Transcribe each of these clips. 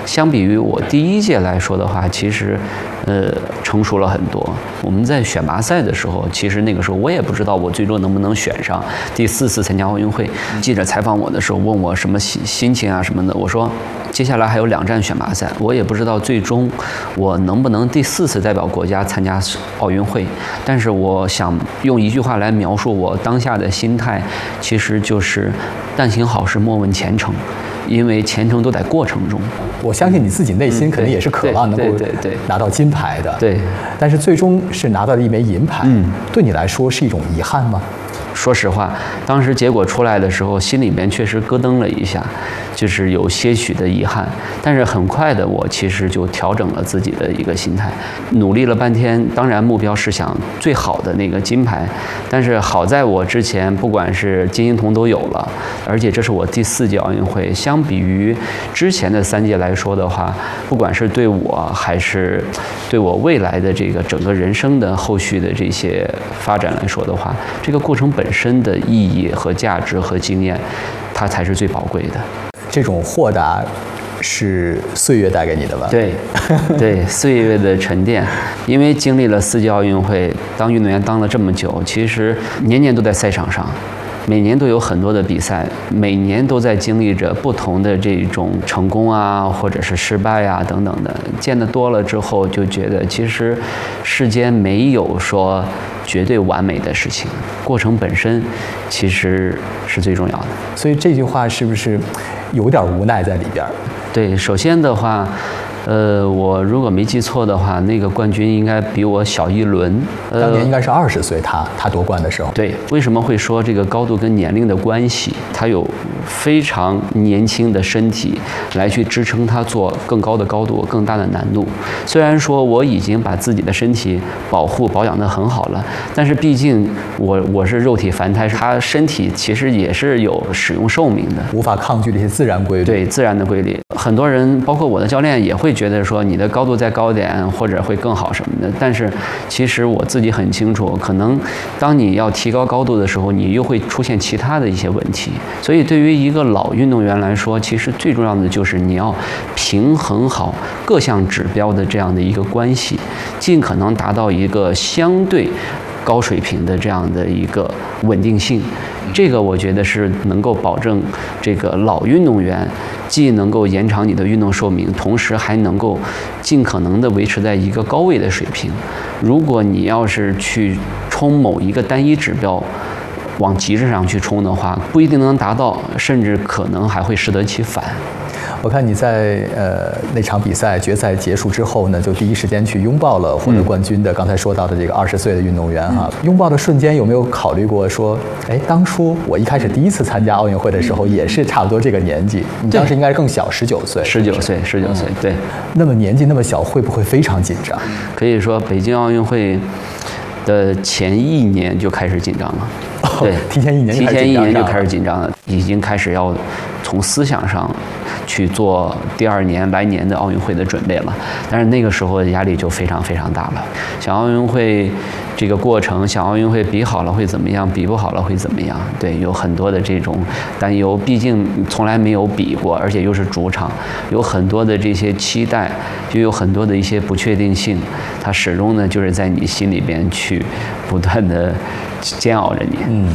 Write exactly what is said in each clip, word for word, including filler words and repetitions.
相比于我第一届来说的话，其实，呃，成熟了很多。我们在选拔赛的时候，其实那个时候我也不知道我最终能不能选上第四次参加奥运会。记者采访我的时候问我什么心心情啊什么的，我说接下来还有两站选拔赛，我也不知道最终我能不能第四次代表国家参加奥运会。但是我想用一句话来描述我当下的心态，其实就是但行好事，莫问前程。因为前程都在过程中， 我相信你自己内心肯定也是渴望能够拿到金牌的。 对， 但是最终是拿到了一枚银牌，嗯，对你来说是一种遗憾吗？ 说实话，当时结果出来的时候，心里面确实咯噔了一下，就是有些许的遗憾。但是很快的，我其实就调整了自己的一个心态，努力了半天。当然，目标是想最好的那个金牌。但是好在我之前不管是金银铜都有了，而且这是我第四届奥运会。相比于之前的三届来说的话，不管是对我还是对我未来的这个整个人生的后续的这些发展来说的话，这个过程本身的意义和价值和经验，它才是最宝贵的。 这种豁达是岁月带给你的吧？ 对，对，岁月的沉淀。因为经历了四届奥运会，当运动员当了这么久，其实年年都在赛场上。每年都有很多的比赛，每年都在经历着不同的这种成功啊，或者是失败啊等等的。见得多了之后，就觉得其实世间没有说绝对完美的事情，过程本身其实是最重要的。 所以这句话是不是有点无奈在里边？ 对，首先的话。呃，我如果没记错的话，那个冠军应该比我小一轮。 呃、当年应该是二十岁，他他夺冠的时候。 对，为什么会说这个高度跟年龄的关系？他有非常年轻的身体来去支撑他做更高的高度、更大的难度。虽然说我已经把自己的身体保护保养得很好了，但是毕竟我我是肉体凡胎，他身体其实也是有使用寿命的， 无法抗拒这些自然规律。 对，自然的规律。很多人，包括我的教练，也会觉得说你的高度再高点或者会更好什么的，但是其实我自己很清楚，可能当你要提高高度的时候，你又会出现其他的一些问题。所以对于一个老运动员来说，其实最重要的就是你要平衡好各项指标的这样的一个关系，尽可能达到一个相对高水平的这样的一个稳定性。这个我觉得是能够保证这个老运动员既能够延长你的运动寿命，同时还能够尽可能的维持在一个高位的水平。如果你要是去冲某一个单一指标，往极致上去冲的话，不一定能达到，甚至可能还会适得其反。 我看你在呃那场比赛决赛结束之后呢，就第一时间去拥抱了获得冠军的、嗯、刚才说到的这个二十岁的运动员哈、嗯。拥抱的瞬间有没有考虑过说，哎，当初我一开始第一次参加奥运会的时候也是差不多这个年纪，你当时应该是更小，十九岁。 十九岁，十九岁，对。 那么年纪那么小，会不会非常紧张？ 可以说北京奥运会的前一年就开始紧张了。对， 哦、提前一年， 提前一年就开始紧张了，已经开始要从思想上去做第二年来年的奥运会的准备了。但是那个时候压力就非常非常大了。想奥运会这个过程，想奥运会比好了会怎么样，比不好了会怎么样？对，有很多的这种担忧。毕竟从来没有比过，而且又是主场，有很多的这些期待，就有很多的一些不确定性。它始终呢就是在你心里边去不断的煎熬着你。 嗯。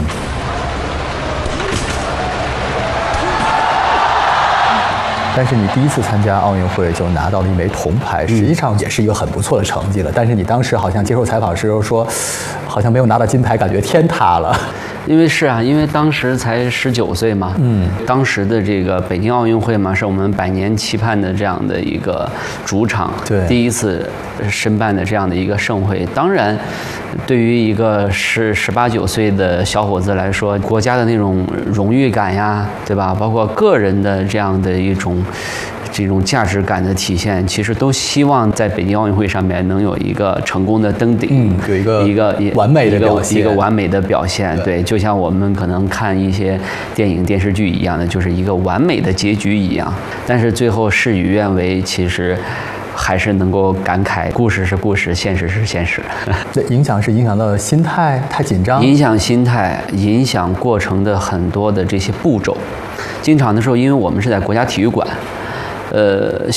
但是你第一次参加奥运会就拿到了一枚铜牌，实际上也是一个很不错的成绩了。但是你当时好像接受采访时候说，好像没有拿到金牌，感觉天塌了。 因为是啊，因为当时才十九岁嘛，嗯，当时的这个北京奥运会嘛，是我们百年期盼的这样的一个主场， 对， 第一次申办的这样的一个盛会。当然，对于一个是十八九岁的小伙子来说，国家的那种荣誉感呀，对吧？包括个人的这样的一种。这种价值感的体现，其实都希望在北京奥运会上面能有一个成功的登顶， 嗯，有一个一个完美的表现， 一个完美的表现。对，对，就像我们可能看一些电影电视剧一样的，就是一个完美的结局一样。但是最后事与愿违，其实还是能够感慨，故事是故事，现实是现实。 这影响是影响到心态，太紧张， 影响心态，影响过程的很多的这些步骤。经常的时候，因为我们是在国家体育馆。呃，